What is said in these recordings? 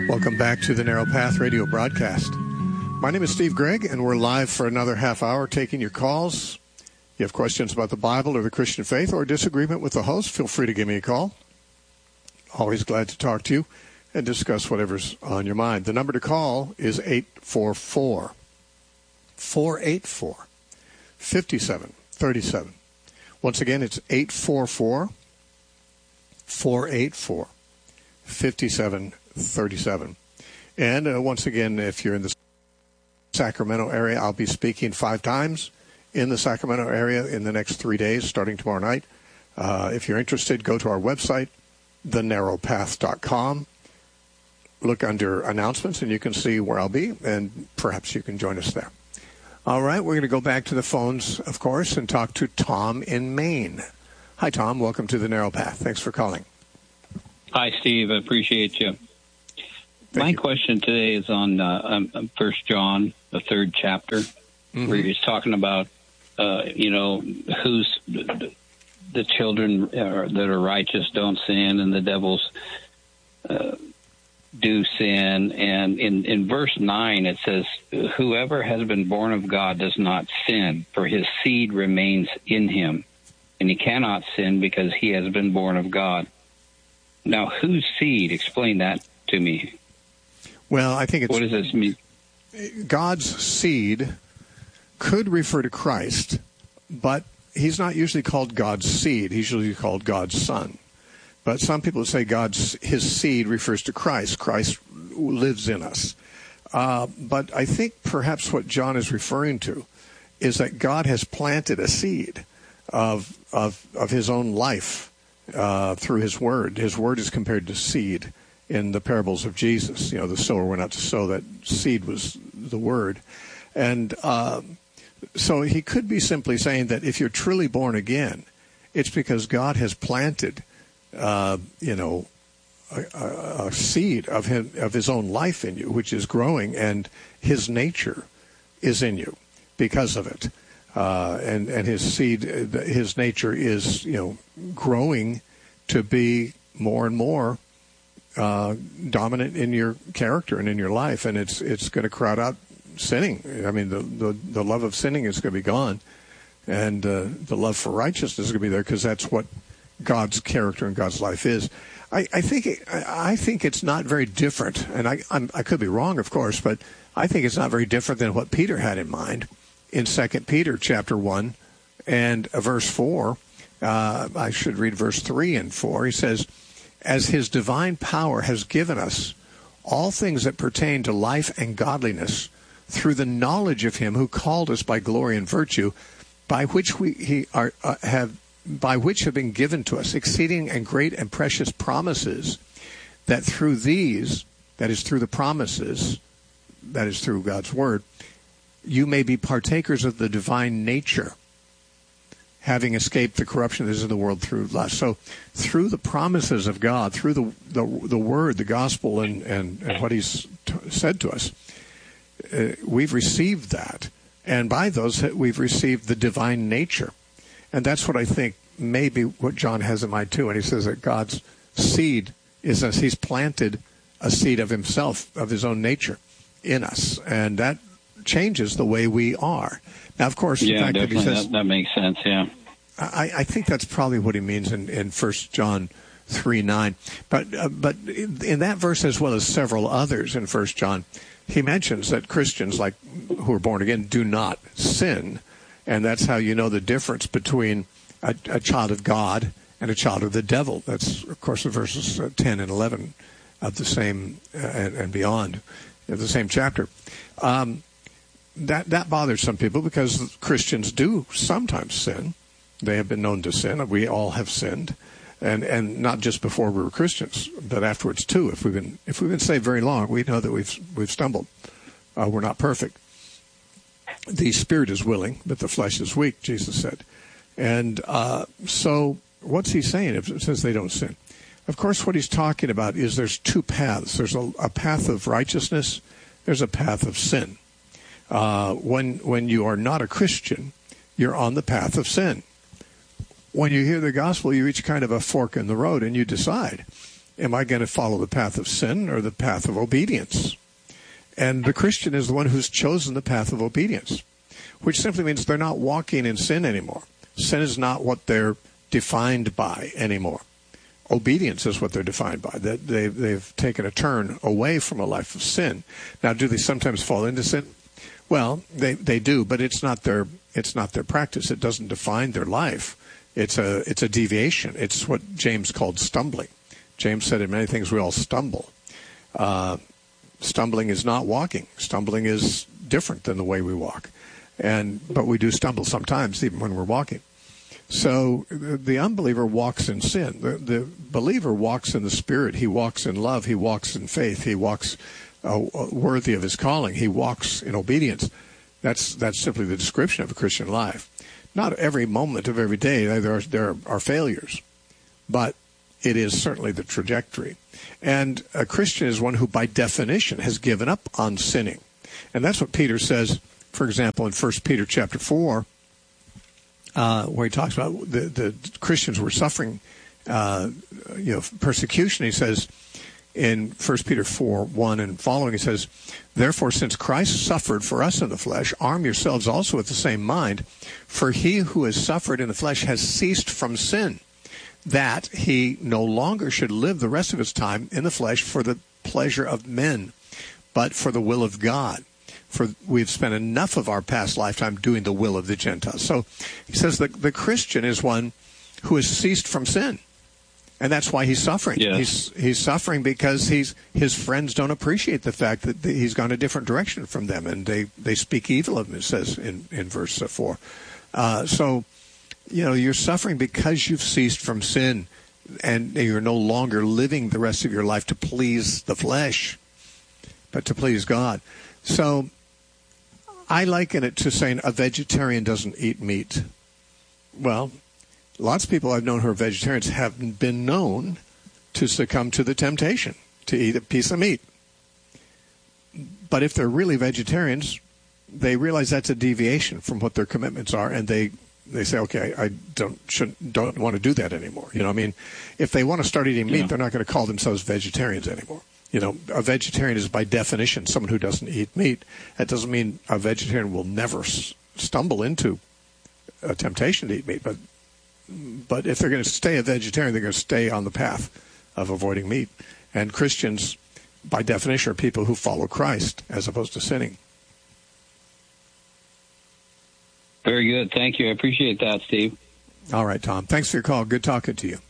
Welcome back to the Narrow Path radio broadcast. My name is Steve Gregg, and we're live for another half hour taking your calls. You have questions about the Bible or the Christian faith or disagreement with the host, feel free to give me a call. Always glad to talk to you and discuss whatever's on your mind. The number to call is 844-484-5737. Once again, it's 844-484-5737. And once again, if you're in the Sacramento area, I'll be speaking 5 times in the Sacramento area in the next 3 days, starting tomorrow night. If you're interested, go to our website, thenarrowpath.com. Look under announcements, and you can see where I'll be, and perhaps you can join us there. All right, we're going to go back to the phones, of course, and talk to Tom in Maine. Hi, Tom. Welcome to the Narrow Path. Thanks for calling. Hi, Steve. I appreciate you. My question today is on 1 John, the 3rd chapter, where he's talking about, who's the children that are righteous don't sin, and the devils do sin. And in verse 9, it says, whoever has been born of God does not sin, for his seed remains in him, and he cannot sin because he has been born of God. Now, whose seed? Explain that to me. Well, I think it's... What does this mean? God's seed could refer to Christ, but he's not usually called God's seed. He's usually called God's son. But some people say his seed refers to Christ. Christ lives in us. But I think perhaps what John is referring to is that God has planted a seed of his own life through his word. His word is compared to seed in the parables of Jesus. You know, the sower went out to sow. That seed was the word. And so he could be simply saying that if you're truly born again, it's because God has planted, a seed of his own life in you, which is growing, and his nature is in you because of it. And his seed, his nature is, growing to be more and more dominant in your character and in your life, and it's going to crowd out sinning. I mean, the love of sinning is going to be gone, and the love for righteousness is going to be there, because that's what God's character and God's life is. I think it's not very different, and I could be wrong, of course, but I think it's not very different than what Peter had in mind in 2 Peter chapter 1 and verse 4. I should read verse 3 and 4. He says, as his divine power has given us all things that pertain to life and godliness through the knowledge of him who called us by glory and virtue, by which have been given to us exceeding and great and precious promises, that through these, that is through the promises, that is through God's word, you may be partakers of the divine nature, having escaped the corruption that is in the world through lust. So through the promises of God, through the word, the gospel, and what he's said to us, we've received that. And by those, we've received the divine nature. And that's what I think maybe what John has in mind too. And he says that God's seed is as he's planted a seed of himself, of his own nature in us. And that changes the way we are. Now, of course, the fact definitely. That he says, that makes sense, yeah. I think that's probably what he means in 1 John 3:9. But in that verse, as well as several others in 1 John, he mentions that Christians, like who are born again, do not sin. And that's how you know the difference between a child of God and a child of the devil. That's, of course, the verses 10 and 11 of the same and beyond of the same chapter. That bothers some people, because Christians do sometimes sin. They have been known to sin. We all have sinned, and not just before we were Christians, but afterwards too. If we've been saved very long, we know that we've stumbled. We're not perfect. The spirit is willing, but the flesh is weak, Jesus said. And so what's he saying since they don't sin? Of course, what he's talking about is there's two paths. There's a path of righteousness. There's a path of sin. When you are not a Christian, you're on the path of sin. When you hear the gospel, you reach kind of a fork in the road, and you decide, Am I going to follow the path of sin or the path of obedience? And the Christian is the one who's chosen the path of obedience, which simply means they're not walking in sin anymore. Sin is not what they're defined by anymore. Obedience is what they're defined by. That they've taken a turn away from a life of sin. Now, do they sometimes fall into sin? Well, they do, but it's not their practice. It doesn't define their life. It's a deviation. It's what James called stumbling. James said in many things we all stumble. Stumbling is not walking. Stumbling is different than the way we walk. But we do stumble sometimes, even when we're walking. So the unbeliever walks in sin. The believer walks in the Spirit. He walks in love. He walks in faith. He walks worthy of his calling. He walks in obedience. That's simply the description of a Christian life. Not every moment of every day there are failures, but it is certainly the trajectory. And a Christian is one who, by definition, has given up on sinning. And that's what Peter says, for example, in 1 Peter chapter 4, where he talks about the Christians were suffering persecution. He says in 1 Peter 4:1 and following, he says, "Therefore, since Christ suffered for us in the flesh, arm yourselves also with the same mind, for he who has suffered in the flesh has ceased from sin, that he no longer should live the rest of his time in the flesh for the pleasure of men, but for the will of God. For we've spent enough of our past lifetime doing the will of the Gentiles." So he says that the Christian is one who has ceased from sin. And that's why he's suffering. Yes. He's suffering because his friends don't appreciate the fact that he's gone a different direction from them, and they speak evil of him, it says in verse 4. So, you're suffering because you've ceased from sin, and you're no longer living the rest of your life to please the flesh, but to please God. So I liken it to saying a vegetarian doesn't eat meat. Well, lots of people I've known who are vegetarians have been known to succumb to the temptation to eat a piece of meat. But if they're really vegetarians, they realize that's a deviation from what their commitments are, and they say, okay, I don't want to do that anymore. If they want to start eating meat, they're not going to call themselves vegetarians anymore. A vegetarian is by definition someone who doesn't eat meat. That doesn't mean a vegetarian will never stumble into a temptation to eat meat, but if they're going to stay a vegetarian, they're going to stay on the path of avoiding meat. And Christians, by definition, are people who follow Christ as opposed to sinning. Very good. Thank you. I appreciate that, Steve. All right, Tom. Thanks for your call. Good talking to you.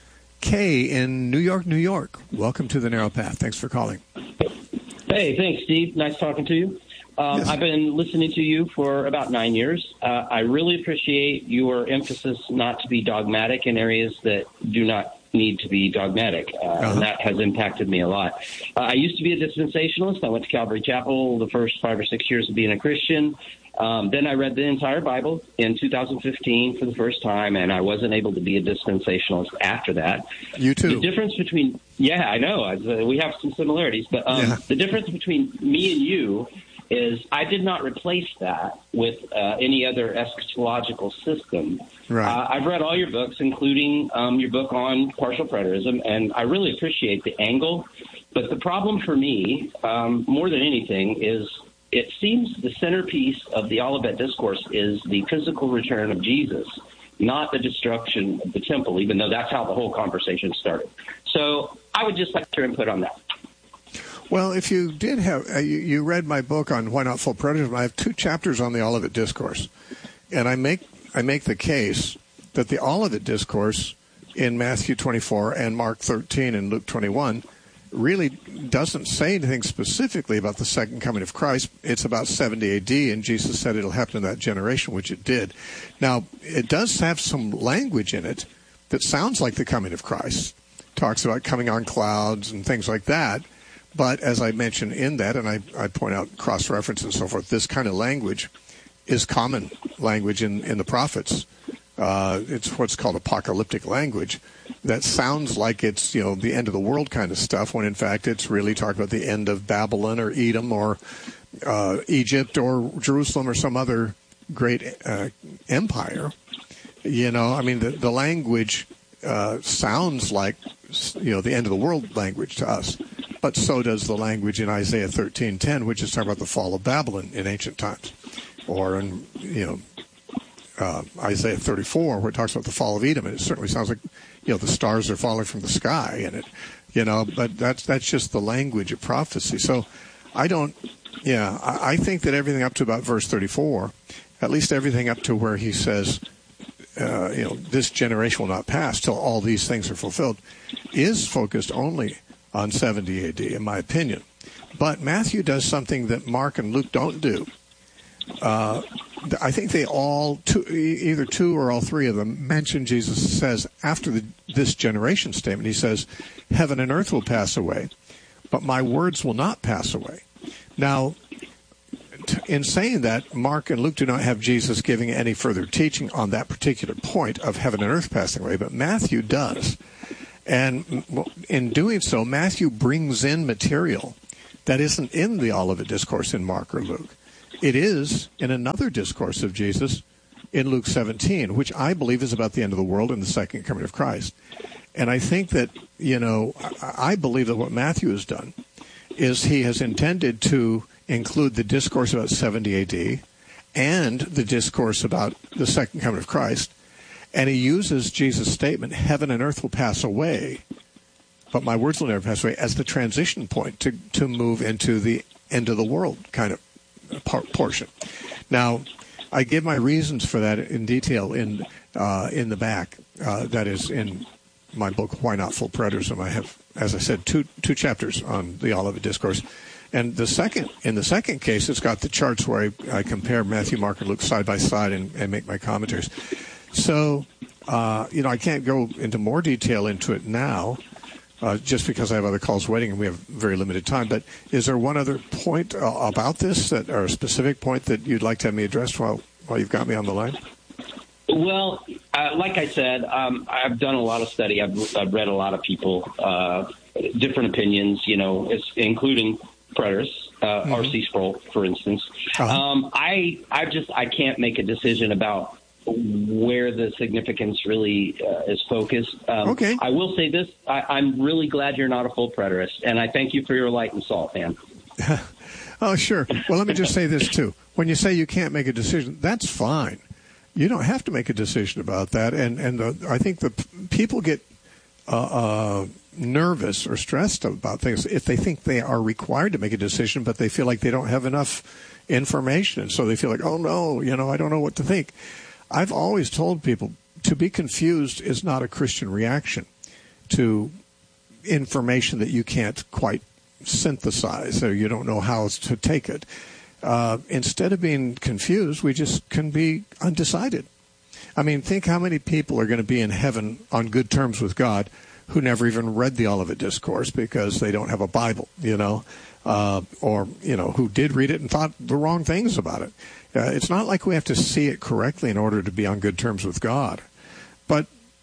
Kay in New York, New York. Welcome to the Narrow Path. Thanks for calling. Hey, thanks, Steve. Nice talking to you. Yes. I've been listening to you for about 9 years. I really appreciate your emphasis not to be dogmatic in areas that do not need to be dogmatic, and that has impacted me a lot. I used to be a dispensationalist. I went to Calvary Chapel the first 5 or 6 years of being a Christian. Then I read the entire Bible in 2015 for the first time, and I wasn't able to be a dispensationalist after that. You too. The difference between, I know, we have some similarities, but the difference between me and you is I did not replace that with any other eschatological system. Right. I've read all your books, including your book on partial preterism, and I really appreciate the angle. But the problem for me, more than anything, is it seems the centerpiece of the Olivet Discourse is the physical return of Jesus, not the destruction of the temple, even though that's how the whole conversation started. So I would just like your input on that. Well, if you did have, you read my book on why not full preterism, I have 2 chapters on the Olivet Discourse. And I make the case that the Olivet Discourse in Matthew 24 and Mark 13 and Luke 21 really doesn't say anything specifically about the second coming of Christ. It's about 70 A.D., and Jesus said it'll happen in that generation, which it did. Now, it does have some language in it that sounds like the coming of Christ. Talks about coming on clouds and things like that. But as I mentioned in that, and I point out cross-reference and so forth, this kind of language is common language in the prophets. It's what's called apocalyptic language that sounds like it's, the end of the world kind of stuff, when in fact it's really talking about the end of Babylon or Edom or Egypt or Jerusalem or some other great empire. The language sounds like the end of the world language to us. But so does the language in Isaiah 13:10, which is talking about the fall of Babylon in ancient times, or in Isaiah 34, where it talks about the fall of Edom. And it certainly sounds like the stars are falling from the sky, and it, but that's just the language of prophecy. So I think that everything up to about verse 34, at least everything up to where he says, this generation will not pass till all these things are fulfilled, is focused only on 70 AD, in my opinion. But Matthew does something that Mark and Luke don't do. I think they all, either two or all three of them, mention Jesus says after this generation statement, he says, heaven and earth will pass away, but my words will not pass away. Now, in saying that, Mark and Luke do not have Jesus giving any further teaching on that particular point of heaven and earth passing away, but Matthew does. And in doing so, Matthew brings in material that isn't in the Olivet Discourse in Mark or Luke. It is in another discourse of Jesus in Luke 17, which I believe is about the end of the world and the second coming of Christ. And I think that, I believe that what Matthew has done is he has intended to include the discourse about 70 AD and the discourse about the second coming of Christ. And he uses Jesus' statement, heaven and earth will pass away, but my words will never pass away, as the transition point to move into the end of the world kind of portion. Now, I give my reasons for that in detail in the back. That is in my book, Why Not Full Preterism. I have, as I said, two chapters on the Olivet Discourse. And in the second case, it's got the charts where I compare Matthew, Mark, and Luke side by side and make my commentaries. So, I can't go into more detail into it now, just because I have other calls waiting and we have very limited time. But is there one other point about this, or a specific point that you'd like to have me address while you've got me on the line? Well, like I said, I've done a lot of study. I've read a lot of people, different opinions, including preterists, R.C. Sproul, for instance. Uh-huh. I can't make a decision about where the significance really is focused. Okay. I will say this. I'm really glad you're not a full preterist, and I thank you for your light and salt, man. Oh, sure. Well, let me just say this, too. When you say you can't make a decision, that's fine. You don't have to make a decision about that. And I think the people get nervous or stressed about things if they think they are required to make a decision, but they feel like they don't have enough information. And so they feel like, oh, no, I don't know what to think. I've always told people to be confused is not a Christian reaction to information that you can't quite synthesize or you don't know how to take it. Instead of being confused, we just can be undecided. I mean, think how many people are going to be in heaven on good terms with God who never even read the Olivet Discourse because they don't have a Bible, or who did read it and thought the wrong things about it. It's not like we have to see it correctly in order to be on good terms with God. But,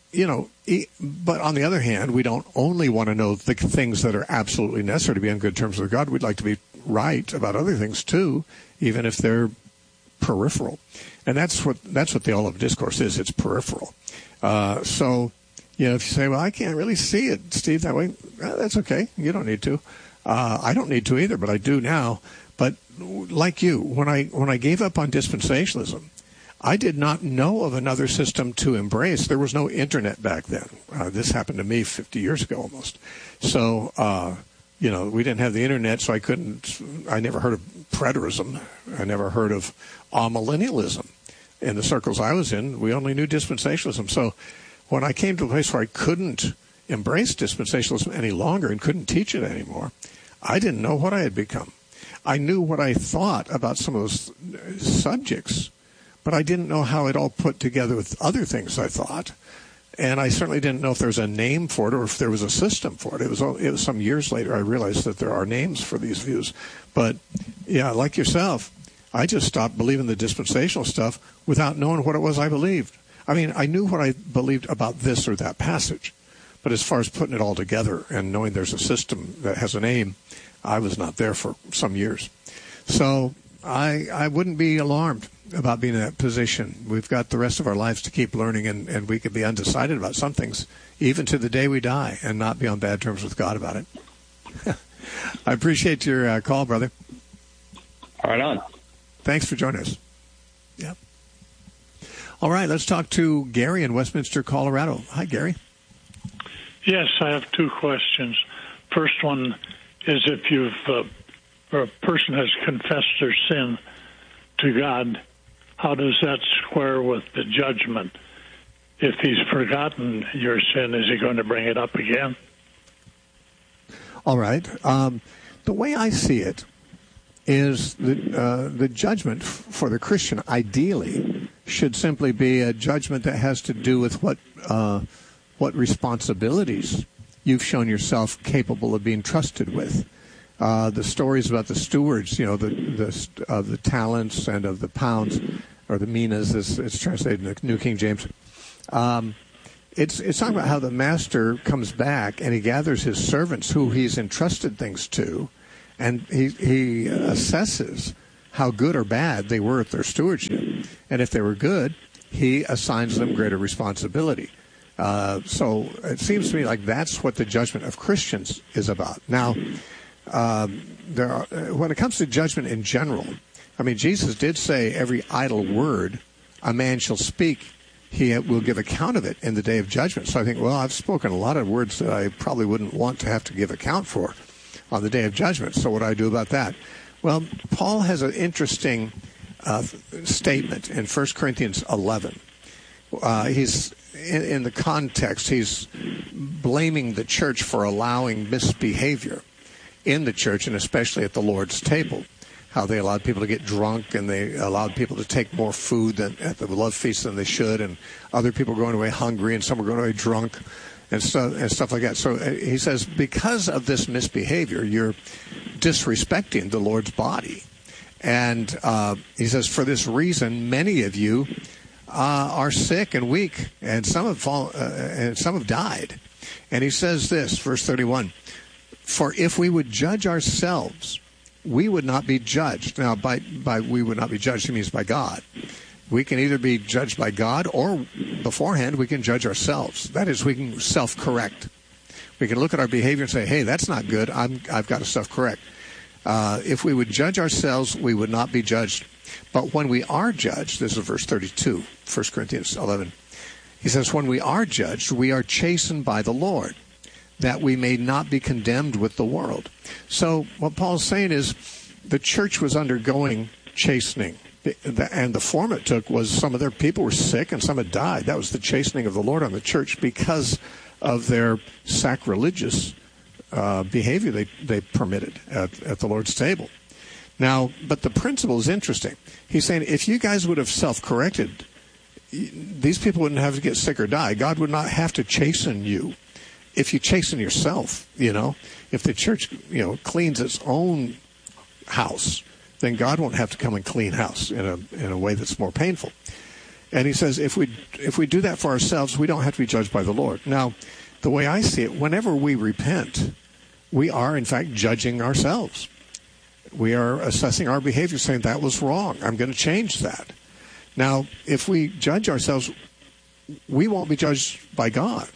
but on the other hand, we don't only want to know the things that are absolutely necessary to be on good terms with God. We'd like to be right about other things too, even if they're peripheral. And that's what the Olivet Discourse is. It's peripheral. So, if you say, well, I can't really see it, Steve, that way, that's okay. You don't need to. I don't need to either, but I do now. But like you, when I gave up on dispensationalism, I did not know of another system to embrace. There was no internet back then. This happened to me 50 years ago almost. So, we didn't have the internet, so I never heard of preterism. I never heard of amillennialism. In the circles I was in, we only knew dispensationalism. So when I came to a place where I couldn't embrace dispensationalism any longer and couldn't teach it anymore, I didn't know what I had become. I knew what I thought about some of those subjects, but I didn't know how it all put together with other things I thought. And I certainly didn't know if there was a name for it or if there was a system for it. It was some years later I realized that there are names for these views. But, yeah, like yourself, I just stopped believing the dispensational stuff without knowing what it was I believed. I mean, I knew what I believed about this or that passage. But as far as putting it all together and knowing there's a system that has a name, I was not there for some years. So I wouldn't be alarmed about being in that position. We've got the rest of our lives to keep learning, and we could be undecided about some things, even to the day we die, and not be on bad terms with God about it. I appreciate your call, brother. Right on. Thanks for joining us. Yep. All right, let's talk to Gary in Westminster, Colorado. Hi, Gary. Yes, I have two questions. First one is if or a person has confessed their sin to God, how does that square with the judgment? If he's forgotten your sin, is he going to bring it up again? All right. The way I see it is the judgment for the Christian, ideally, should simply be a judgment that has to do with what responsibilities you've shown yourself capable of being trusted with. The stories about the stewards, the talents and of the pounds, or the minas, as it's translated in the New King James. It's talking about how the master comes back and he gathers his servants who he's entrusted things to, and he assesses how good or bad they were at their stewardship. And if they were good, he assigns them greater responsibility. So it seems to me like that's what the judgment of Christians is about. Now, when it comes to judgment in general, I mean, Jesus did say every idle word a man shall speak, he will give account of it in the day of judgment. So I think, well, I've spoken a lot of words that I probably wouldn't want to have to give account for on the day of judgment. So what do I do about that? Well, Paul has an interesting statement in 1 Corinthians 11. He's in the context, he's blaming the church for allowing misbehavior in the church, and especially at the Lord's table. How they allowed people to get drunk, and they allowed people to take more food than at the love feast than they should, and other people were going away hungry, and some were going away drunk, and stuff like that. So he says, because of this misbehavior, you're disrespecting the Lord's body. And he says, for this reason, many of you are sick and weak, and some have died. And he says this, verse 31, for if we would judge ourselves, we would not be judged. Now, by we would not be judged, he means by God. We can either be judged by God, or beforehand we can judge ourselves. That is, we can self-correct. We can look at our behavior and say, hey, that's not good. I've got to self-correct. If we would judge ourselves, we would not be judged. But when we are judged, this is verse 32, 1 Corinthians 11. He says, when we are judged, we are chastened by the Lord, that we may not be condemned with the world. So what Paul's saying is the church was undergoing chastening. And the form it took was some of their people were sick and some had died. That was the chastening of the Lord on the church because of their sacrilegious behavior they permitted at the Lord's table. Now, but the principle is interesting. He's saying if you guys would have self-corrected, these people wouldn't have to get sick or die. God would not have to chasten you. If you chasten yourself, if the church, cleans its own house, then God won't have to come and clean house in a way that's more painful. And he says, if we do that for ourselves, we don't have to be judged by the Lord. Now, the way I see it, whenever we repent, we are, in fact, judging ourselves. We are assessing our behavior, saying that was wrong. I'm going to change that. Now, if we judge ourselves, we won't be judged by God.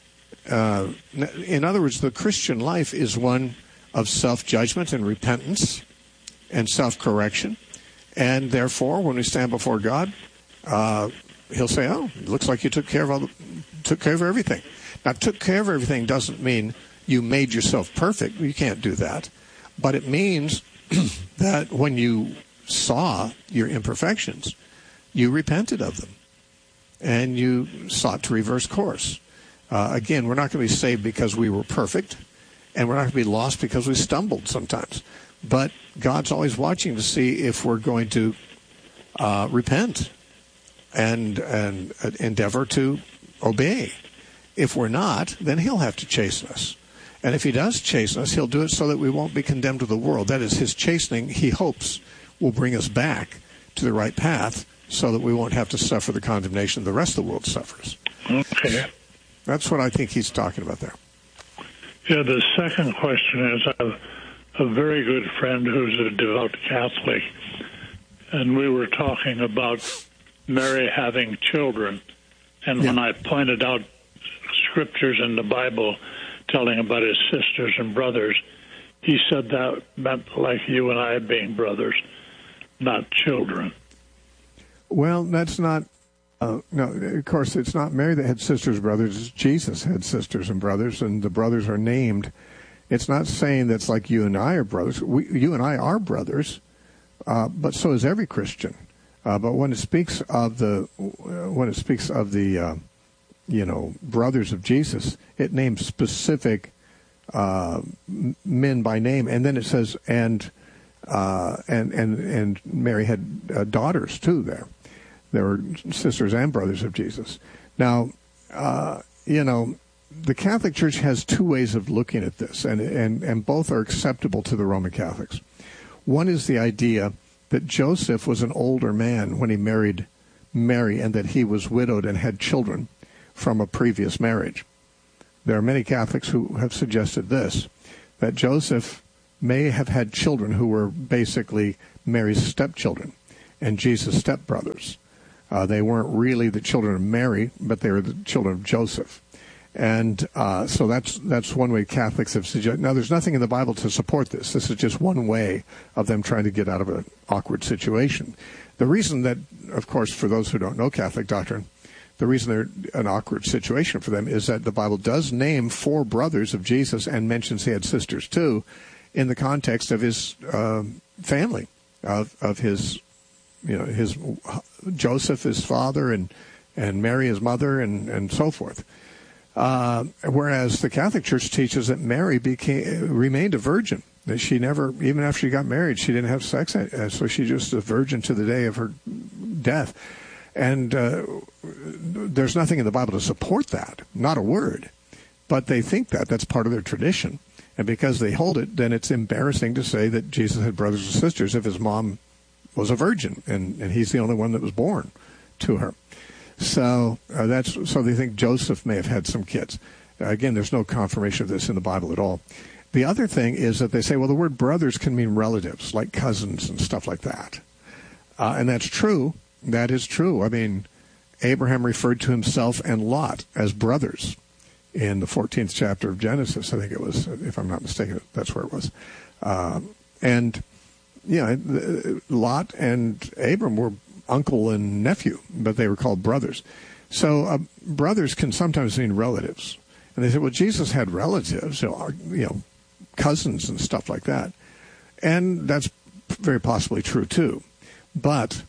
In other words, the Christian life is one of self-judgment and repentance and self-correction. And therefore, when we stand before God, he'll say, oh, it looks like you took care of everything. Now, took care of everything doesn't mean you made yourself perfect. You can't do that. But it means that when you saw your imperfections, you repented of them. And you sought to reverse course. Again, we're not going to be saved because we were perfect, and we're not going to be lost because we stumbled sometimes. But God's always watching to see if we're going to repent and endeavor to obey. If we're not, then he'll have to chasten us. And if he does chasten us, he'll do it so that we won't be condemned to the world. That is, his chastening, he hopes, will bring us back to the right path so that we won't have to suffer the condemnation the rest of the world suffers. Okay. That's what I think he's talking about there. Yeah, the second question is, I have a very good friend who's a devout Catholic, and we were talking about Mary having children. And when I pointed out scriptures in the Bible telling about his sisters and brothers, he said that meant like you and I being brothers, not children. Well, that's not... no, of course, it's not Mary that had sisters and brothers. It's Jesus had sisters and brothers, and the brothers are named. It's not saying that's like you and I are brothers. You and I are brothers, but so is every Christian. But when it speaks of the brothers of Jesus, it names specific men by name, and then it says and Mary had daughters too. There were sisters and brothers of Jesus. Now, the Catholic Church has two ways of looking at this, and both are acceptable to the Roman Catholics. One is the idea that Joseph was an older man when he married Mary, and that he was widowed and had children from a previous marriage. There are many Catholics who have suggested this, that Joseph may have had children who were basically Mary's stepchildren and Jesus' stepbrothers. They weren't really the children of Mary, but they were the children of Joseph. And so that's one way Catholics have suggested. Now, there's nothing in the Bible to support this. This is just one way of them trying to get out of an awkward situation. The reason that, of course, for those who don't know Catholic doctrine, the reason they're an awkward situation for them is that the Bible does name 4 brothers of Jesus and mentions he had sisters too, in the context of his family, of his, his Joseph, his father, and Mary, his mother, and so forth. Whereas the Catholic Church teaches that Mary remained a virgin. That she never, even after she got married, she didn't have sex, so she's just a virgin to the day of her death. And there's nothing in the Bible to support that, not a word. But they think that's part of their tradition. And because they hold it, then it's embarrassing to say that Jesus had brothers and sisters if his mom was a virgin, and he's the only one that was born to her. So so they think Joseph may have had some kids. Again, there's no confirmation of this in the Bible at all. The other thing is that they say, well, the word brothers can mean relatives, like cousins and stuff like that. And that's true. That is true. I mean, Abraham referred to himself and Lot as brothers in the 14th chapter of Genesis. I think it was, if I'm not mistaken, that's where it was. Lot and Abram were uncle and nephew, but they were called brothers. So brothers can sometimes mean relatives. And they said, well, Jesus had relatives, cousins and stuff like that. And that's very possibly true, too. But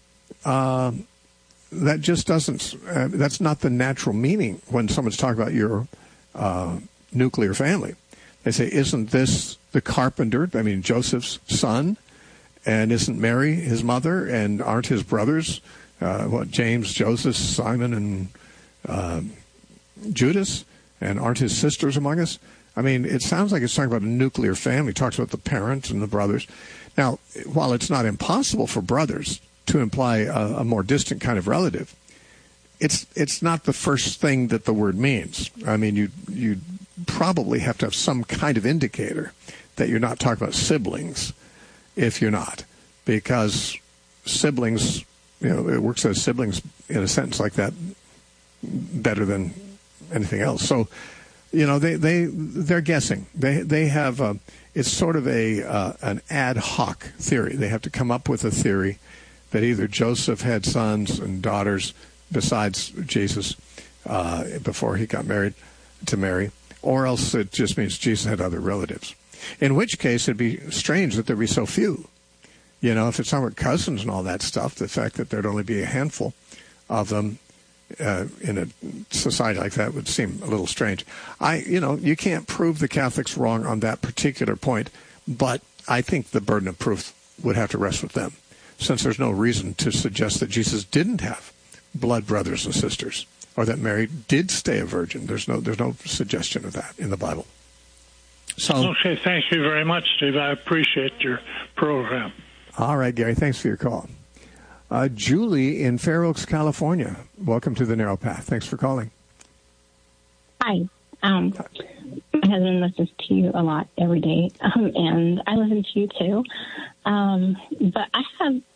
that just doesn't, that's not the natural meaning when someone's talking about your nuclear family. They say, isn't this the carpenter, Joseph's son? And isn't Mary his mother? And aren't his brothers, James, Joseph, Simon, and Judas? And aren't his sisters among us? It sounds like it's talking about a nuclear family. It talks about the parents and the brothers. Now, while it's not impossible for brothers to imply a more distant kind of relative, it's not the first thing that the word means. You probably have to have some kind of indicator that you're not talking about siblings if you're not, because siblings, it works as siblings in a sentence like that better than anything else. So, they're guessing. They have it's sort of an ad hoc theory. They have to come up with a theory that either Joseph had sons and daughters besides Jesus before he got married to Mary, or else it just means Jesus had other relatives. In which case, it'd be strange that there'd be so few. If it's our cousins and all that stuff, the fact that there'd only be a handful of them in a society like that would seem a little strange. You can't prove the Catholics wrong on that particular point, but I think the burden of proof would have to rest with them, since there's no reason to suggest that Jesus didn't have blood brothers and sisters, or that Mary did stay a virgin. There's no suggestion of that in the Bible. So, okay, thank you very much, Steve. I appreciate your program. All right, Gary, thanks for your call. Julie in Fair Oaks, California. Welcome to the Narrow Path. Thanks for calling. Hi. My husband listens to you a lot every day, and I listen to you too. But I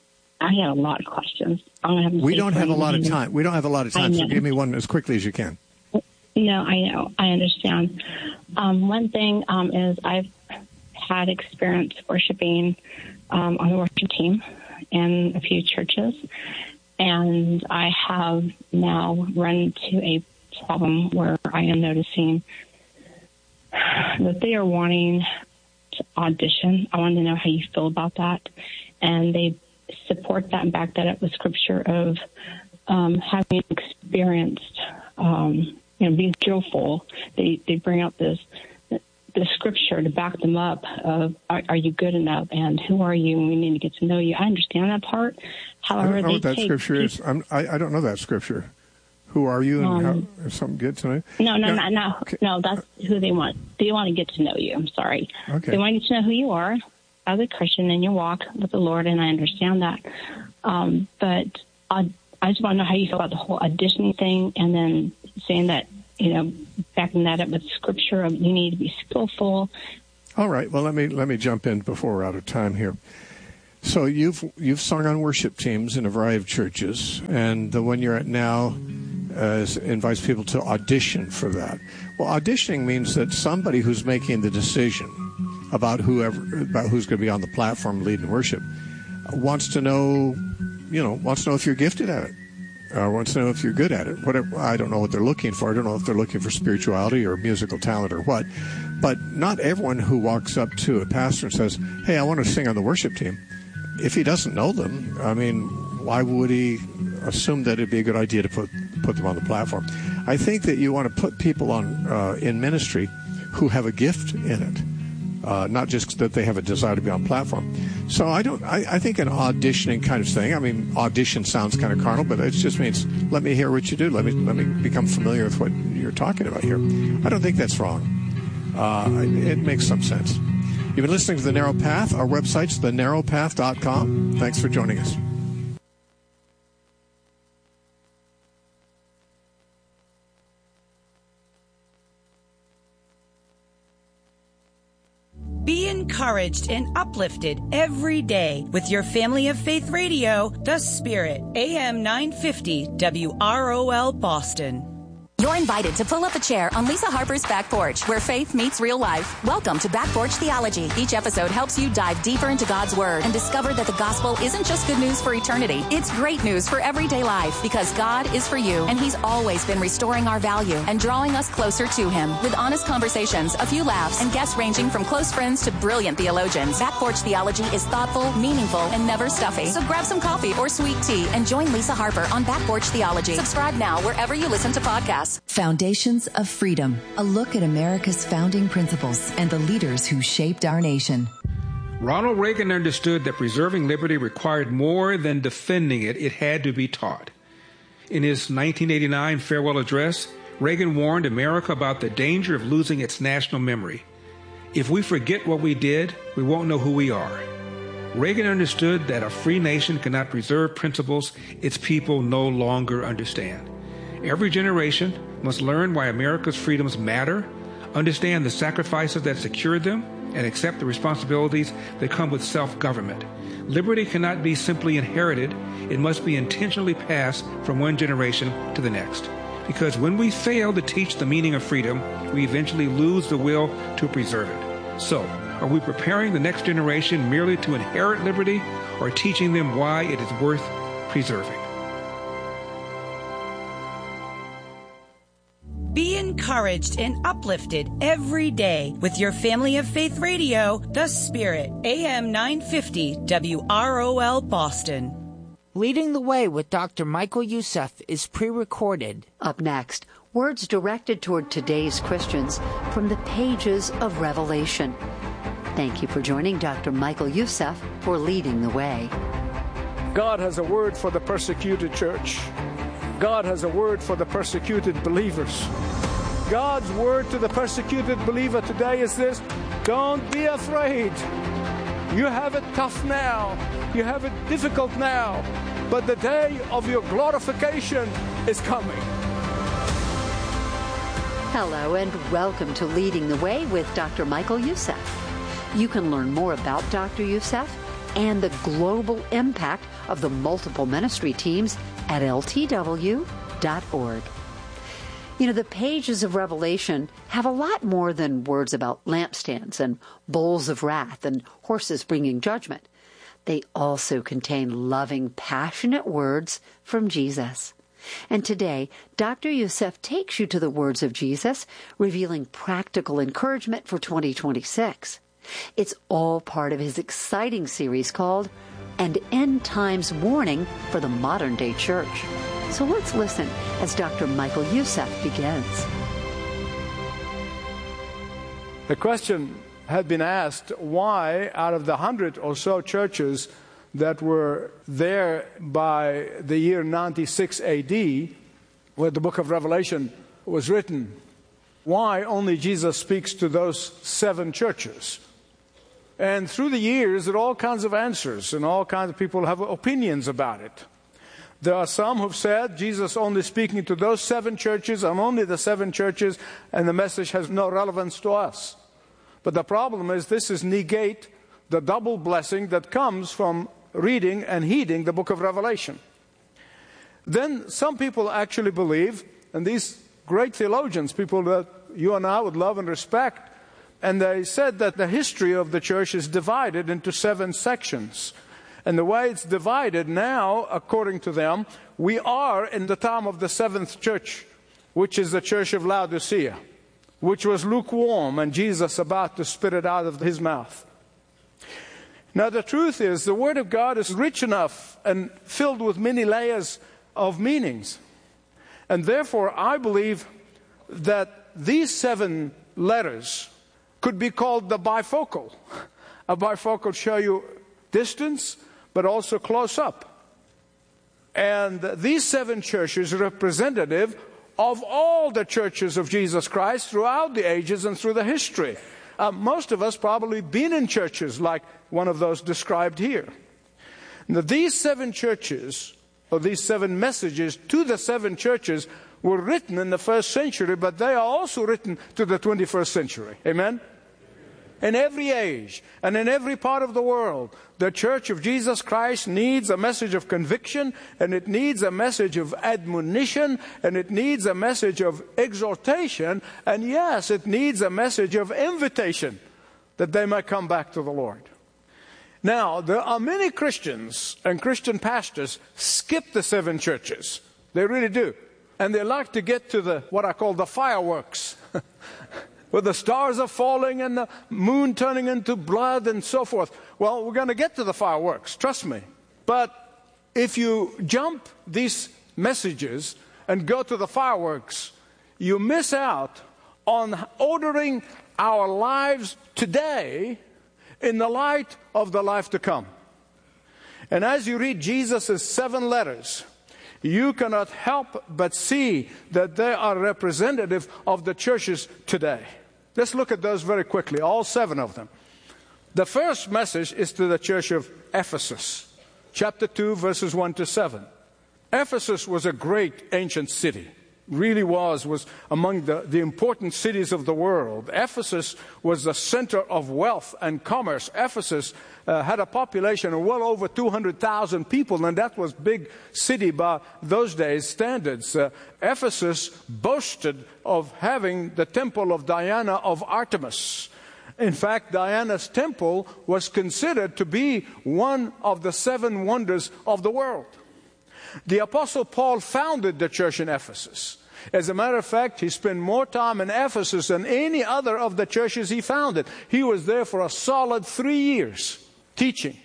I had a lot of questions. I'm gonna have to We don't have a lot of time. We don't have a lot of time, so give me one as quickly as you can. No, I know. I understand. One thing is I've had experience worshiping on the worship team in a few churches, and I have now run into a problem where I am noticing that they are wanting to audition. I want to know how you feel about that. And they support that and back that up with scripture of having experienced, being skillful. They bring out the scripture to back them up of, are you good enough? And who are you? And we need to get to know you. I understand that part. However, I don't know what that scripture is. I don't know that scripture. Who are you, and how something good to know? No, that's who they want. They want to get to know you. I'm sorry. Okay. They want to get to know who you are as a Christian in your walk with the Lord, and I understand that. But I just want to know how you feel about the whole auditioning thing, and then saying that, backing that up with scripture of you need to be skillful. All right. Well, let me jump in before we're out of time here. So you've sung on worship teams in a variety of churches, and the one you're at now invites people to audition for that. Well, auditioning means that somebody who's making the decision about who's going to be on the platform leading worship wants to know if you're gifted at it, or wants to know if you're good at it. Whatever. I don't know what they're looking for. I don't know if they're looking for spirituality or musical talent or what. But not everyone who walks up to a pastor and says, "Hey, I want to sing on the worship team," if he doesn't know them, I mean, why would he assume that it'd be a good idea to put them on the platform? I think that you want to put people on in ministry who have a gift in it, not just that they have a desire to be on platform. So I think an auditioning kind of thing. I mean, audition sounds kind of carnal, but it just means let me hear what you do. Let me become familiar with what you're talking about here. I don't think that's wrong. It makes some sense. You've been listening to The Narrow Path. Our website's thenarrowpath.com. Thanks for joining us. Be encouraged and uplifted every day with your Family of Faith Radio, The Spirit, AM 950 WROL Boston. You're invited to pull up a chair on Lisa Harper's Back Porch, where faith meets real life. Welcome to Back Porch Theology. Each episode helps you dive deeper into God's Word and discover that the gospel isn't just good news for eternity. It's great news for everyday life, because God is for you, and He's always been restoring our value and drawing us closer to Him. With honest conversations, a few laughs, and guests ranging from close friends to brilliant theologians, Back Porch Theology is thoughtful, meaningful, and never stuffy. So grab some coffee or sweet tea and join Lisa Harper on Back Porch Theology. Subscribe now wherever you listen to podcasts. Foundations of Freedom, a look at America's founding principles and the leaders who shaped our nation. Ronald Reagan understood that preserving liberty required more than defending it. It had to be taught. In his 1989 farewell address, Reagan warned America about the danger of losing its national memory. If we forget what we did, we won't know who we are. Reagan understood that a free nation cannot preserve principles its people no longer understand. Every generation must learn why America's freedoms matter, understand the sacrifices that secured them, and accept the responsibilities that come with self-government. Liberty cannot be simply inherited. It must be intentionally passed from one generation to the next. Because when we fail to teach the meaning of freedom, we eventually lose the will to preserve it. So, are we preparing the next generation merely to inherit liberty, or teaching them why it is worth preserving? Be encouraged and uplifted every day with your Family of Faith Radio, The Spirit, AM 950 WROL Boston. Leading the Way with Dr. Michael Youssef is pre-recorded. Up next, words directed toward today's Christians from the pages of Revelation. Thank you for joining Dr. Michael Youssef for Leading the Way. God has a word for the persecuted church. God has a word for the persecuted believers. God's word to the persecuted believer today is this: don't be afraid. You have it tough now. You have it difficult now. But the day of your glorification is coming. Hello and welcome to Leading the Way with Dr. Michael Youssef. You can learn more about Dr. Youssef and the global impact of the multiple ministry teams at ltw.org. You know, the pages of Revelation have a lot more than words about lampstands and bowls of wrath and horses bringing judgment. They also contain loving, passionate words from Jesus. And today, Dr. Youssef takes you to the words of Jesus, revealing practical encouragement for 2026. It's all part of his exciting series called An End Times Warning for the Modern Day Church. So let's listen as Dr. Michael Youssef begins. The question had been asked, why out of the 100 or so churches that were there by the year 96 AD, where the book of Revelation was written, why only Jesus speaks to those 7 churches? And through the years, there are all kinds of answers, and all kinds of people have opinions about it. There are some who've said Jesus only speaking to those 7 churches, and only the 7 churches, and the message has no relevance to us. But the problem is this is negate the double blessing that comes from reading and heeding the book of Revelation. Then some people actually believe, and these great theologians, people that you and I would love and respect, and they said that the history of the church is divided into 7 sections. And the way it's divided now, according to them, we are in the time of the 7th church, which is the church of Laodicea, which was lukewarm and Jesus about to spit it out of his mouth. Now the truth is, the Word of God is rich enough and filled with many layers of meanings. And therefore, I believe that these 7 letters could be called the bifocal. A bifocal show you distance, but also close up. And these 7 churches are representative of all the churches of Jesus Christ throughout the ages and through the history. Most of us probably been in churches like one of those described here. Now, these 7 churches, or these 7 messages to the 7 churches, were written in the 1st century, but they are also written to the 21st century. Amen? In every age and in every part of the world, the Church of Jesus Christ needs a message of conviction, and it needs a message of admonition, and it needs a message of exhortation, and yes, it needs a message of invitation that they might come back to the Lord. Now, there are many Christians and Christian pastors skip the 7 churches. They really do. And they like to get to what I call the fireworks. Where the stars are falling and the moon turning into blood and so forth. Well, we're going to get to the fireworks, trust me. But if you jump these messages and go to the fireworks, you miss out on ordering our lives today in the light of the life to come. And as you read Jesus' 7 letters, you cannot help but see that they are representative of the churches today. Let's look at those very quickly, all 7 of them. The first message is to the church of Ephesus, chapter 2, verses 1 to 7. Ephesus was a great ancient city. Really was among the important cities of the world. Ephesus was the center of wealth and commerce. Ephesus had a population of well over 200,000 people, and that was big city by those days' standards. Ephesus boasted of having the temple of Diana of Artemis. In fact, Diana's temple was considered to be one of the 7 wonders of the world. The Apostle Paul founded the church in Ephesus. As a matter of fact, he spent more time in Ephesus than any other of the churches he founded. He was there for a solid 3 years teaching.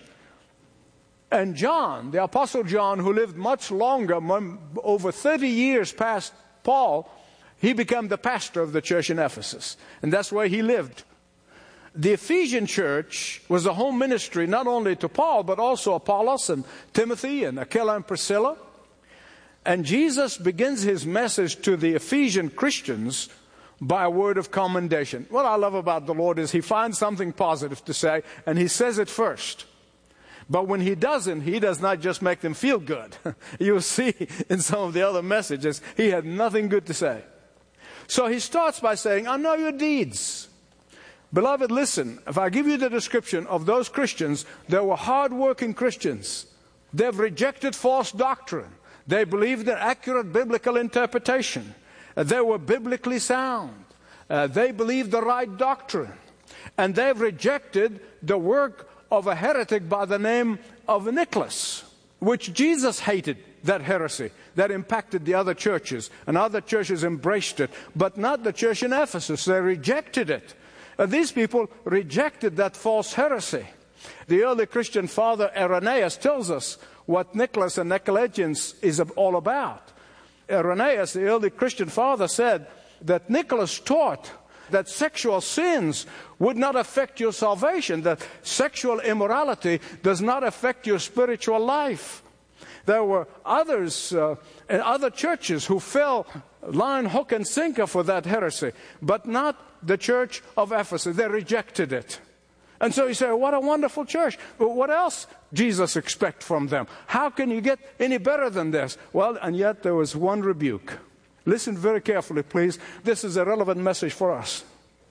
And John, the Apostle John, who lived much longer, over 30 years past Paul, he became the pastor of the church in Ephesus. And that's where he lived. The Ephesian church was a home ministry not only to Paul, but also Apollos and Timothy and Aquila and Priscilla. And Jesus begins his message to the Ephesian Christians by a word of commendation. What I love about the Lord is he finds something positive to say, and he says it first. But when he doesn't, he does not just make them feel good. You'll see in some of the other messages, he had nothing good to say. So he starts by saying, I know your deeds. Beloved, listen, if I give you the description of those Christians, they were hard-working Christians. They've rejected false doctrine. They believed in accurate biblical interpretation. They were biblically sound. They believed the right doctrine. And they've rejected the work of a heretic by the name of Nicholas, which Jesus hated, that heresy that impacted the other churches. And other churches embraced it, but not the church in Ephesus. They rejected it. These people rejected that false heresy. The early Christian father Irenaeus tells us what Nicholas and Nicolaitans is all about. Irenaeus, the early Christian father, said that Nicholas taught that sexual sins would not affect your salvation, that sexual immorality does not affect your spiritual life. There were others in other churches who fell line, hook, and sinker for that heresy, but not the church of Ephesus. They rejected it. And so you say, what a wonderful church. But what else Jesus expect from them? How can you get any better than this? Well, and yet there was one rebuke. Listen very carefully, please. This is a relevant message for us.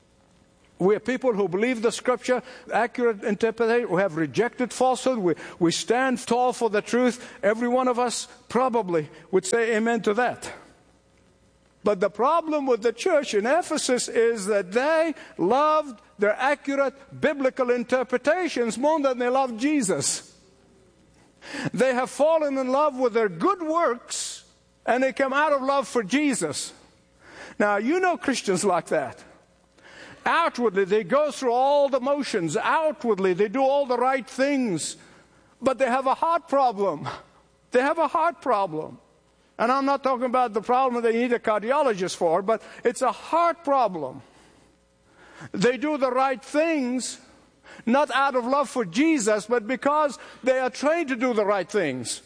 We are people who believe the Scripture, accurate interpretation. We have rejected falsehood. We stand tall for the truth. Every one of us probably would say amen to that. But the problem with the church in Ephesus is that they loved their accurate biblical interpretations more than they loved Jesus. They have fallen in love with their good works, and they come out of love for Jesus. Now, you know Christians like that. Outwardly, they go through all the motions. Outwardly, they do all the right things. But they have a heart problem. They have a heart problem. And I'm not talking about the problem that you need a cardiologist for, but it's a heart problem. They do the right things, not out of love for Jesus, but because they are trained to do the right things.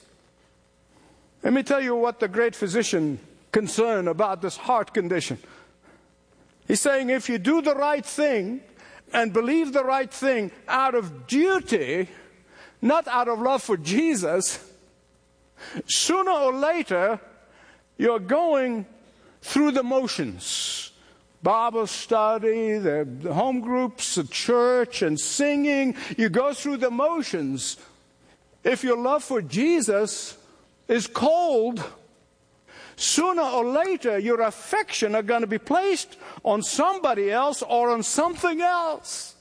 Let me tell you what the great physician concerned about this heart condition. He's saying if you do the right thing and believe the right thing out of duty, not out of love for Jesus, sooner or later you're going through the motions. Bible study, the home groups, the church, and singing. You go through the motions. If your love for Jesus is cold, sooner or later your affection are going to be placed on somebody else or on something else.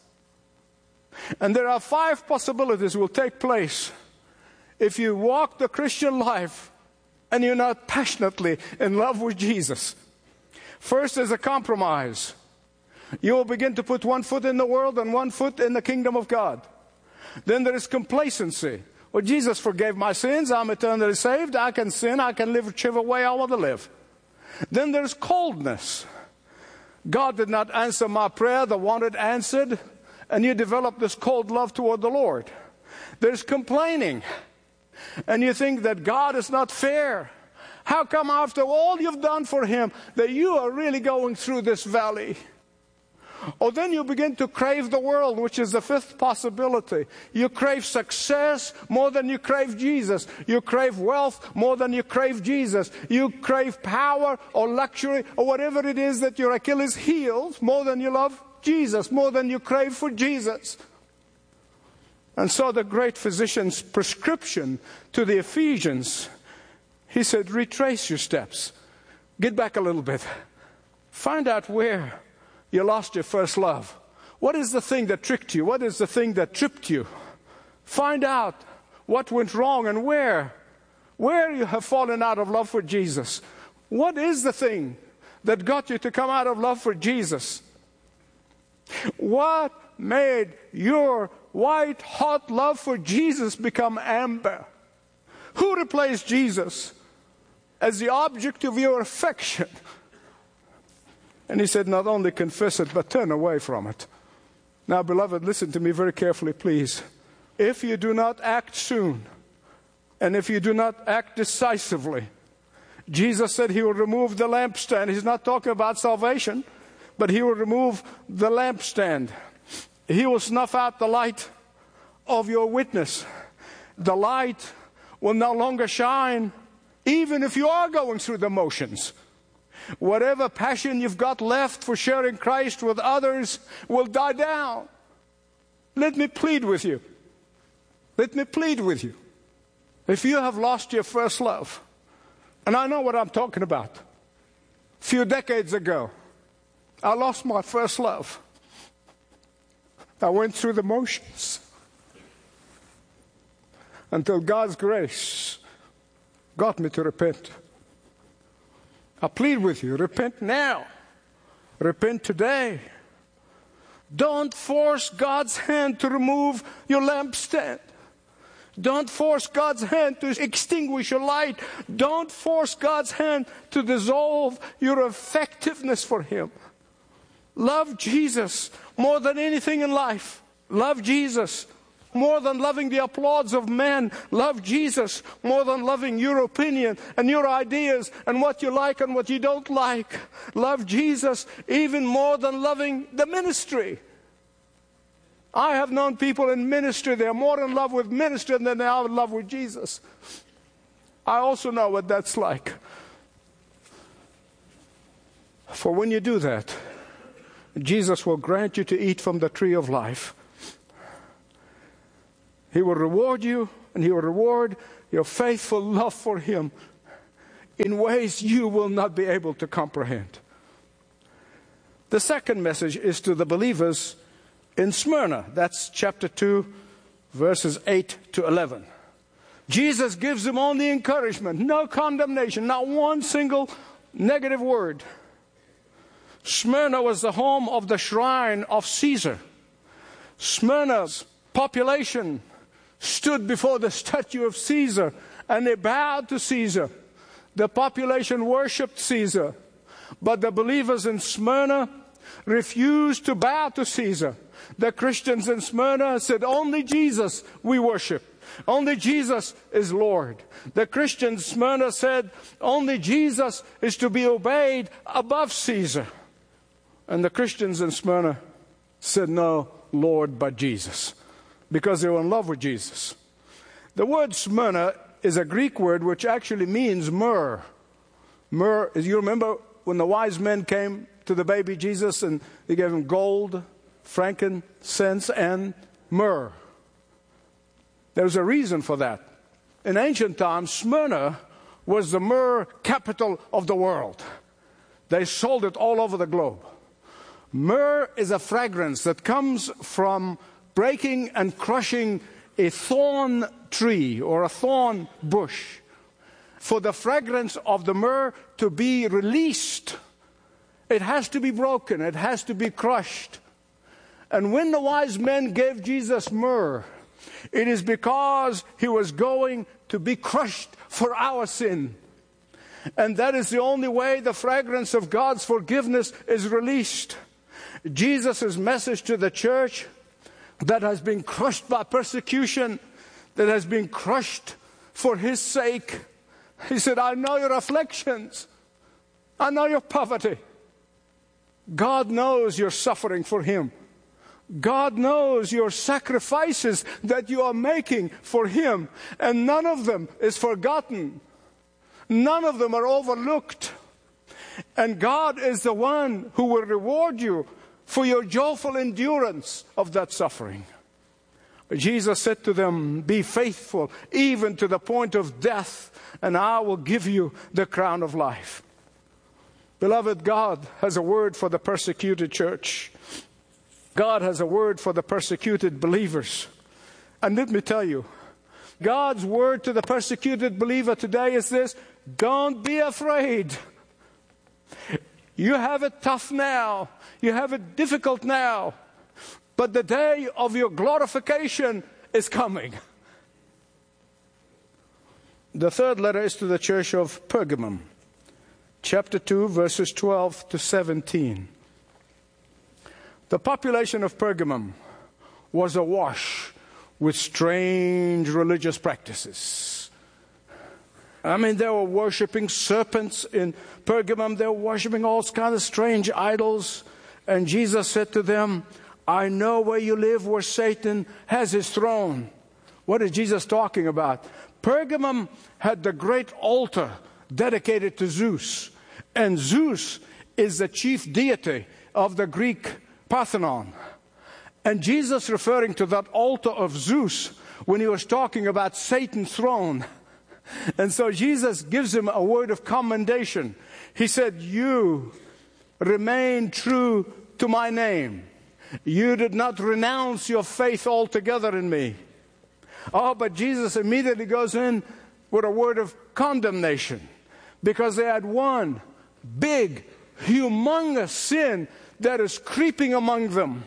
And there are 5 possibilities will take place if you walk the Christian life and you're not passionately in love with Jesus. First is a compromise. You will begin to put one foot in the world and one foot in the kingdom of God. Then there is complacency. Well, Jesus forgave my sins. I'm eternally saved. I can sin. I can live whichever way I want to live. Then there's coldness. God did not answer my prayer. The one it answered. And you develop this cold love toward the Lord. There's complaining. And you think that God is not fair. How come after all you've done for Him that you are really going through this valley? Or then you begin to crave the world, which is the 5th possibility. You crave success more than you crave Jesus. You crave wealth more than you crave Jesus. You crave power or luxury or whatever it is that your Achilles heels more than you love Jesus, more than you crave for Jesus. And so the great physician's prescription to the Ephesians, he said, retrace your steps. Get back a little bit. Find out where you lost your first love. What is the thing that tricked you? What is the thing that tripped you? Find out what went wrong and where you have fallen out of love for Jesus. What is the thing that got you to come out of love for Jesus? What made your white hot love for Jesus become amber? Who replaced Jesus as the object of your affection? And he said, not only confess it, but turn away from it. Now, beloved, listen to me very carefully, please. If you do not act soon, and if you do not act decisively, Jesus said He will remove the lampstand. He's not talking about salvation, but He will remove the lampstand. He will snuff out the light of your witness. The light will no longer shine, even if you are going through the motions. Whatever passion you've got left for sharing Christ with others will die down. Let me plead with you. Let me plead with you. If you have lost your first love, and I know what I'm talking about. A few decades ago, I lost my first love. I went through the motions until God's grace got me to repent. I plead with you, repent now. Repent today. Don't force God's hand to remove your lampstand. Don't force God's hand to extinguish your light. Don't force God's hand to dissolve your effectiveness for Him. Love Jesus more than anything in life. Love Jesus more than loving the applause of men. Love Jesus more than loving your opinion and your ideas and what you like and what you don't like. Love Jesus even more than loving the ministry. I have known people in ministry, they're more in love with ministry than they are in love with Jesus. I also know what that's like. For when you do that, Jesus will grant you to eat from the tree of life. He will reward you, and He will reward your faithful love for Him in ways you will not be able to comprehend. The second message is to the believers in Smyrna. That's chapter 2, verses 8 to 11. Jesus gives them only encouragement, no condemnation, not one single negative word. Smyrna was the home of the shrine of Caesar. Smyrna's population stood before the statue of Caesar, and they bowed to Caesar. The population worshipped Caesar, but the believers in Smyrna refused to bow to Caesar. The Christians in Smyrna said, only Jesus we worship. Only Jesus is Lord. The Christians in Smyrna said, only Jesus is to be obeyed above Caesar. And the Christians in Smyrna said, no, Lord, but Jesus. Because they were in love with Jesus. The word Smyrna is a Greek word which actually means myrrh. Myrrh, you remember when the wise men came to the baby Jesus and they gave him gold, frankincense, and myrrh. There's a reason for that. In ancient times, Smyrna was the myrrh capital of the world. They sold it all over the globe. Myrrh is a fragrance that comes from breaking and crushing a thorn tree or a thorn bush. For the fragrance of the myrrh to be released, it has to be broken, it has to be crushed. And when the wise men gave Jesus myrrh, it is because He was going to be crushed for our sin. And that is the only way the fragrance of God's forgiveness is released. Jesus' message to the church that has been crushed by persecution, that has been crushed for His sake. He said, I know your afflictions. I know your poverty. God knows you're suffering for Him. God knows your sacrifices that you are making for Him. And none of them is forgotten. None of them are overlooked. And God is the one who will reward you for your joyful endurance of that suffering. Jesus said to them, be faithful even to the point of death, and I will give you the crown of life. Beloved, God has a word for the persecuted church. God has a word for the persecuted believers. And let me tell you, God's word to the persecuted believer today is this: don't be afraid. You have it tough now. You have it difficult now. But the day of your glorification is coming. The third letter is to the church of Pergamum. Chapter 2, verses 12 to 17. The population of Pergamum was awash with strange religious practices. I mean, they were worshiping serpents in Pergamum. They were worshiping all kinds of strange idols. And Jesus said to them, I know where you live, where Satan has his throne. What is Jesus talking about? Pergamum had the great altar dedicated to Zeus. And Zeus is the chief deity of the Greek Parthenon. And Jesus referring to that altar of Zeus when he was talking about Satan's throne. And so Jesus gives him a word of commendation. He said, you remain true to my name. You did not renounce your faith altogether in me. Oh, but Jesus immediately goes in with a word of condemnation, because they had one big, humongous sin that is creeping among them.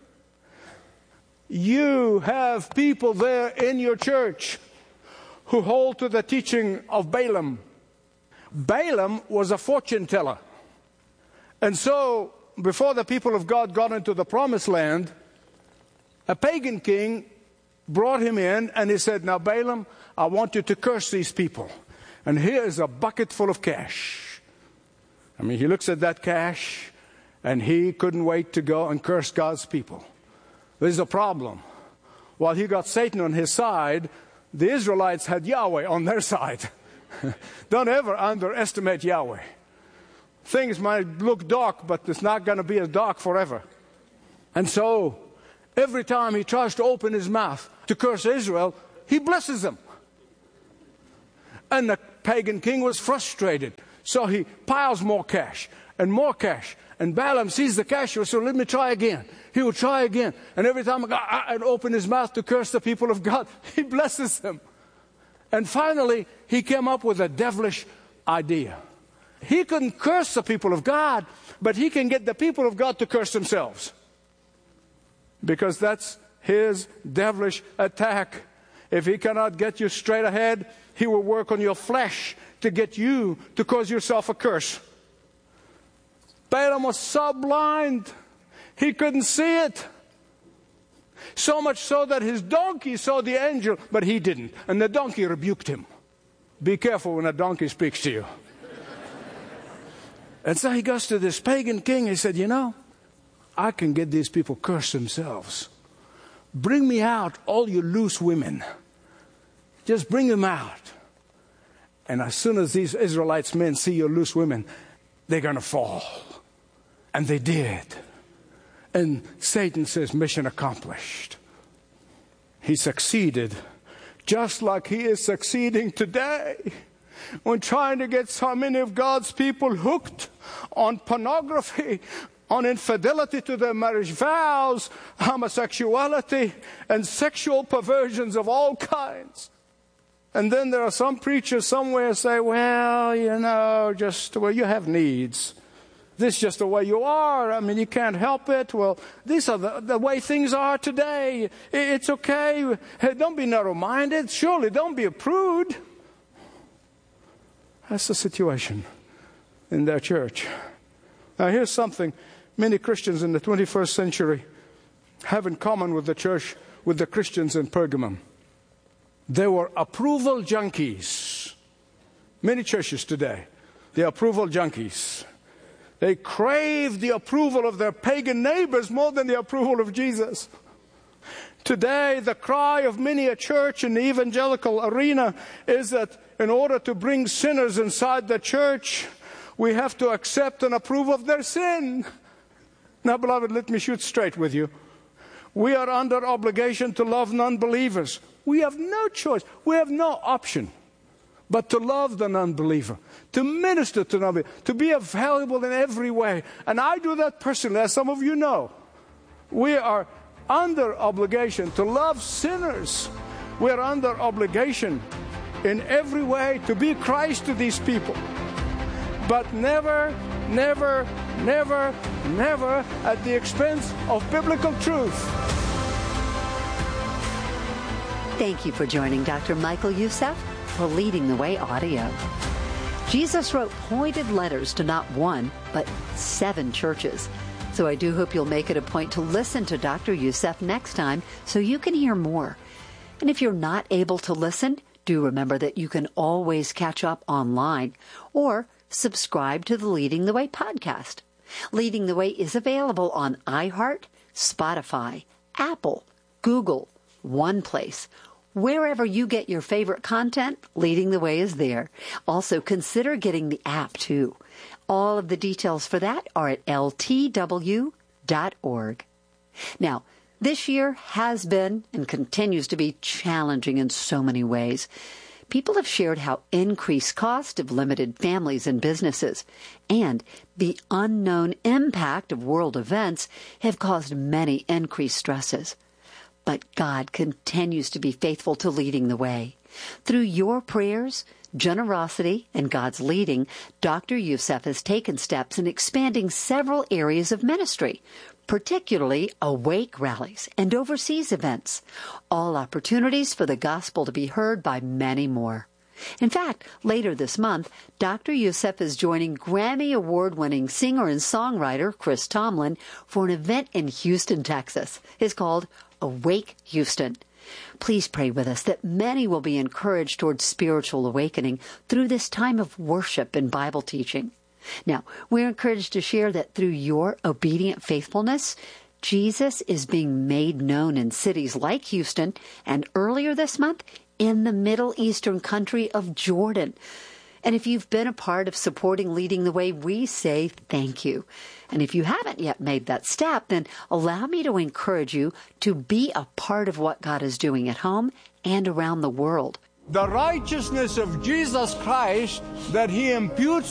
You have people there in your church who hold to the teaching of Balaam. Balaam was a fortune teller. And so, before the people of God got into the promised land, a pagan king brought him in and he said, now Balaam, I want you to curse these people. And here's a bucket full of cash. I mean, he looks at that cash and he couldn't wait to go and curse God's people. There's a problem. While he got Satan on his side, the Israelites had Yahweh on their side. Don't ever underestimate Yahweh. Things might look dark, but it's not going to be as dark forever. And so, every time he tries to open his mouth to curse Israel, he blesses them. And the pagan king was frustrated. So he piles more cash and more cash. And Balaam sees the cash, so let me try again. He will try again. And every time I'd open his mouth to curse the people of God, he blesses them. And finally, he came up with a devilish idea. He couldn't curse the people of God, but he can get the people of God to curse themselves. Because that's his devilish attack. If he cannot get you straight ahead, he will work on your flesh to get you to cause yourself a curse. Balaam was so blind, he couldn't see it. So much so that his donkey saw the angel, but he didn't. And the donkey rebuked him. Be careful when a donkey speaks to you. And so he goes to this pagan king. He said, you know, I can get these people curse themselves. Bring me out all you loose women. Just bring them out. And as soon as these Israelites men see your loose women, they're going to fall. And they did. And Satan says, mission accomplished. He succeeded, just like he is succeeding today, when trying to get so many of God's people hooked on pornography, on infidelity to their marriage vows, homosexuality, and sexual perversions of all kinds. And then there are some preachers somewhere say, well, you know, you have needs. This is just the way you are. I mean, you can't help it. Well, these are the way things are today. It's okay. Hey, don't be narrow-minded. Surely don't be a prude. That's the situation in their church. Now, here's something many Christians in the 21st century have in common with the church, with the Christians in Pergamum. They were approval junkies. Many churches today, they're approval junkies. They crave the approval of their pagan neighbors more than the approval of Jesus. Today, the cry of many a church in the evangelical arena is that in order to bring sinners inside the church, we have to accept and approve of their sin. Now, beloved, let me shoot straight with you. We are under obligation to love non-believers. We have no choice. We have no option but to love the non-believer, to minister to non-believer, to be available in every way. And I do that personally, as some of you know. We are under obligation to love sinners. We are under obligation in every way to be Christ to these people. But never, never, never, never at the expense of biblical truth. Thank you for joining Dr. Michael Youssef for Leading the Way Audio. Jesus wrote pointed letters to not one, but 7 churches. So I do hope you'll make it a point to listen to Dr. Youssef next time so you can hear more. And if you're not able to listen, do remember that you can always catch up online or subscribe to the Leading the Way podcast. Leading the Way is available on iHeart, Spotify, Apple, Google, OnePlace. Wherever you get your favorite content, Leading the Way is there. Also, consider getting the app, too. All of the details for that are at ltw.org. Now, this year has been and continues to be challenging in so many ways. People have shared how increased cost have limited families and businesses, and the unknown impact of world events have caused many increased stresses. But God continues to be faithful to leading the way. Through your prayers, generosity, and God's leading, Dr. Youssef has taken steps in expanding several areas of ministry, particularly awake rallies and overseas events, all opportunities for the gospel to be heard by many more. In fact, later this month, Dr. Youssef is joining Grammy Award-winning singer and songwriter Chris Tomlin for an event in Houston, Texas. It's called Awake Houston. Please pray with us that many will be encouraged towards spiritual awakening through this time of worship and Bible teaching. Now, we're encouraged to share that through your obedient faithfulness, Jesus is being made known in cities like Houston and earlier this month in the Middle Eastern country of Jordan. And if you've been a part of supporting Leading the Way, we say thank you. And if you haven't yet made that step, then allow me to encourage you to be a part of what God is doing at home and around the world. The righteousness of Jesus Christ that He imputes